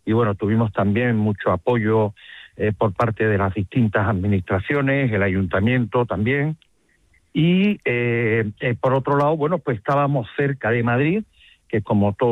y bueno, tuvimos también mucho apoyo por parte de las distintas administraciones, el ayuntamiento también. Y por otro lado, bueno, pues estábamos cerca de Madrid, que como todo